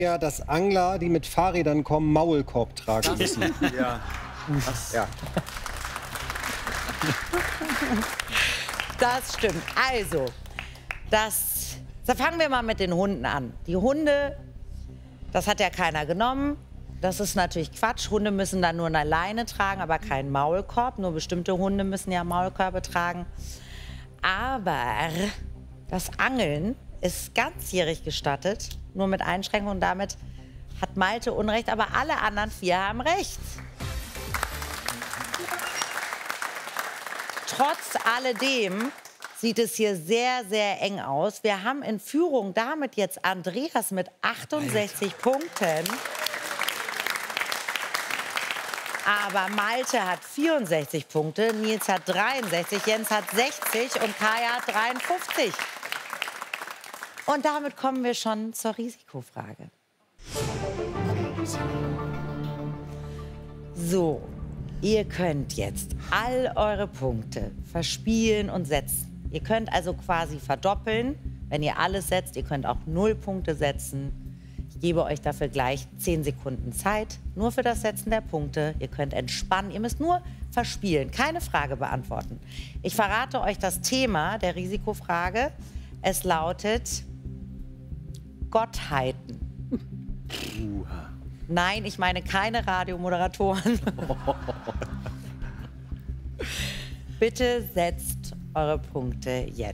Ja, dass Angler, die mit Fahrrädern kommen, Maulkorb tragen müssen. Ja. Ja. Das stimmt. Also, da fangen wir mal mit den Hunden an. Die Hunde, das hat ja keiner genommen. Das ist natürlich Quatsch. Hunde müssen dann nur eine Leine tragen, aber keinen Maulkorb. Nur bestimmte Hunde müssen ja Maulkörbe tragen. Aber das Angeln ist ganzjährig gestattet, nur mit Einschränkungen. Damit hat Malte Unrecht, aber alle anderen 4 haben recht. Trotz alledem sieht es hier sehr, sehr eng aus. Wir haben in Führung damit jetzt Andreas mit 68 Punkten. Aber Malte hat 64 Punkte, Nils hat 63, Jens hat 60 und Kaya hat 53. Und damit kommen wir schon zur Risikofrage. So, ihr könnt jetzt all eure Punkte verspielen und setzen. Ihr könnt also quasi verdoppeln, wenn ihr alles setzt. Ihr könnt auch 0 Punkte setzen. Ich gebe euch dafür gleich 10 Sekunden Zeit, nur für das Setzen der Punkte. Ihr könnt entspannen, ihr müsst nur verspielen, keine Frage beantworten. Ich verrate euch das Thema der Risikofrage. Es lautet Gottheiten. Nein, ich meine keine Radiomoderatoren. Bitte setzt eure Punkte jetzt.